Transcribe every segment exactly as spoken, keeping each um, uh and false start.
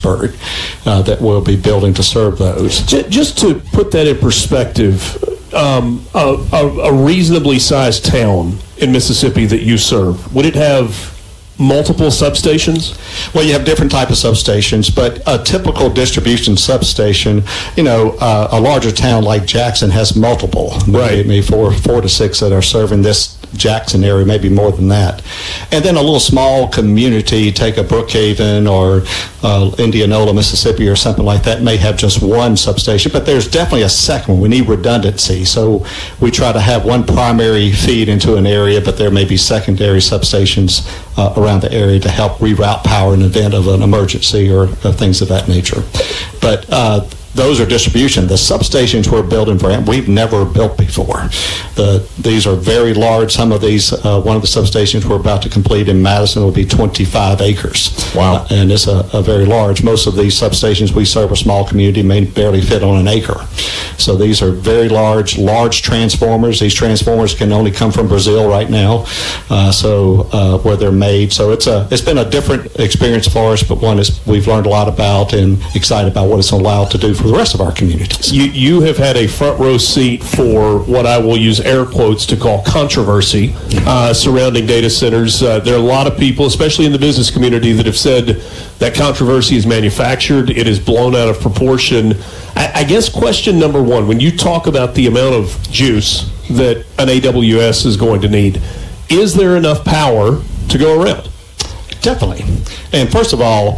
Bird, uh, that we'll be building to serve those. Just to put that in perspective, um, a, a, a reasonably sized town in Mississippi that you serve, would it have multiple substations? Well, you have different type of substations, but a typical distribution substation, you know, uh, a larger town like Jackson has multiple, right? Maybe four, four to six that are serving this Jackson area, maybe more than that. And then a little small community, take a Brookhaven or uh, Indianola, Mississippi, or something like that, may have just one substation, but there's definitely a second one. We need redundancy, so we try to have one primary feed into an area, but there may be secondary substations uh, around the area to help reroute power in the event of an emergency or uh, things of that nature. But uh, those are distribution. The substations we're building for, we've never built before. The These are very large. Some of these, uh, one of the substations we're about to complete in Madison will be twenty-five acres. Wow. Uh, and it's a, a very large. Most of these substations we serve a small community, may barely fit on an acre. So these are very large, large transformers. These transformers can only come from Brazil right now, uh, so uh, where they're made. So it's a it's been a different experience for us, but one is we've learned a lot about and excited about what it's allowed to do for the rest of our communities. You, you have had a front row seat for what I will use air quotes to call controversy uh, surrounding data centers. Uh, there are a lot of people, especially in the business community, that have said that controversy is manufactured, it is blown out of proportion. I, I guess question number one, when you talk about the amount of juice that an A W S is going to need, is there enough power to go around? Definitely. And first of all,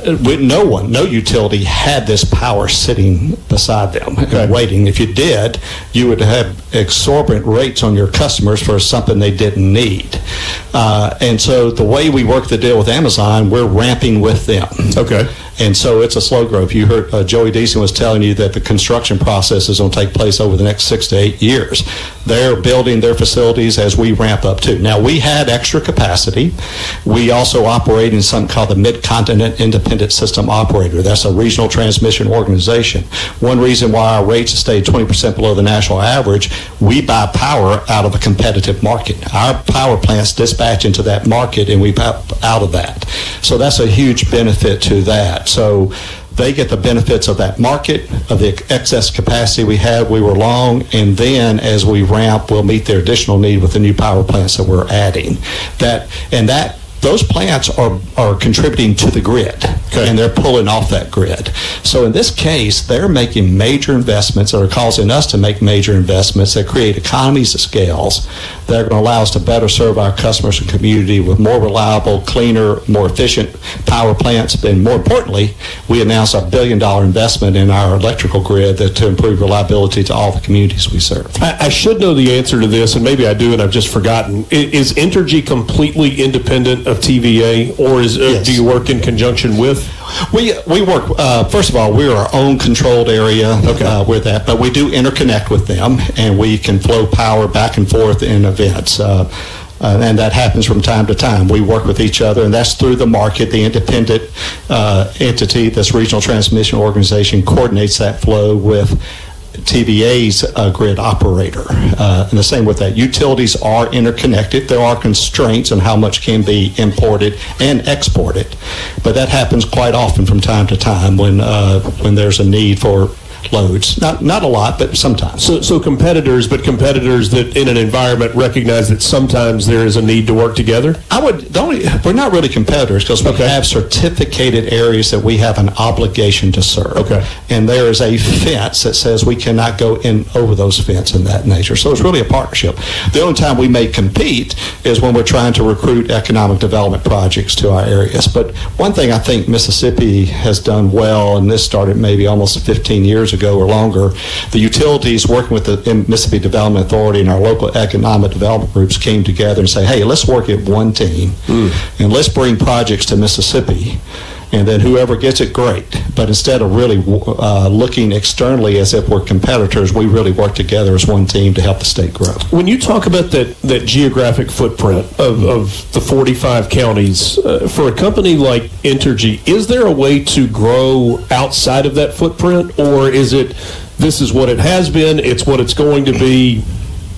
no one, no utility had this power sitting beside them okay. and waiting. If you did, you would have exorbitant rates on your customers for something they didn't need. Uh, and so the way we work the deal with Amazon, we're ramping with them. Okay. And so it's a slow growth. You heard uh, Joey Deason was telling you that the construction process is going to take place over the next six to eight years. They're building their facilities as we ramp up too. Now, we had extra capacity. We also operate in something called the Mid-Continent Independent System Operator. That's a regional transmission organization. One reason why our rates have stayed twenty percent below the national average, we buy power out of a competitive market. Our power plants dispatch into that market, and we buy out of that. So that's a huge benefit to that. So they get the benefits of that market, of the excess capacity we have. We were long, and then as we ramp, we'll meet their additional need with the new power plants that we're adding. That and that. Those plants are, are contributing to the grid, okay. and they're pulling off that grid. So in this case, they're making major investments that are causing us to make major investments that create economies of scales that are going to allow us to better serve our customers and community with more reliable, cleaner, more efficient power plants. And more importantly, we announced a billion dollar investment in our electrical grid that, to improve reliability to all the communities we serve. I, I should know the answer to this, and maybe I do and I've just forgotten. Is, is Entergy completely independent of T V A, or is, uh, yes. do you work in conjunction with? We we work, uh, first of all, we're our own controlled area okay. uh, with that, but we do interconnect with them, and we can flow power back and forth in events. Uh, uh, and that happens from time to time. We work with each other, and that's through the market. The independent uh, entity, this regional transmission organization, coordinates that flow with T V A's uh, grid operator. Uh, and the same with that. Utilities are interconnected. There are constraints on how much can be imported and exported, but that happens quite often from time to time when uh, when there's a need for loads. Not not a lot, but sometimes. So, so competitors, but competitors that in an environment recognize that sometimes there is a need to work together? I would, the only, we're not really competitors because we okay. have certificated areas that we have an obligation to serve. Okay. And there is a fence that says we cannot go in over those fences in that nature. So it's really a partnership. The only time we may compete is when we're trying to recruit economic development projects to our areas. But one thing I think Mississippi has done well, and this started maybe almost fifteen years ago or longer, the utilities working with the Mississippi Development Authority and our local economic development groups came together and say, hey, let's work at one team mm. and let's bring projects to Mississippi. And then whoever gets it, great. But instead of really uh, looking externally as if we're competitors, we really work together as one team to help the state grow. When you talk about that, that geographic footprint of, of the forty-five counties, uh, for a company like Entergy, is there a way to grow outside of that footprint? Or is it, this is what it has been, it's what it's going to be?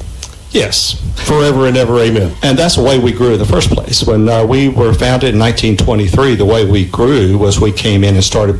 Yes. Forever and ever, amen. And that's the way we grew in the first place. When uh, we were founded in nineteen twenty-three, the way we grew was we came in and started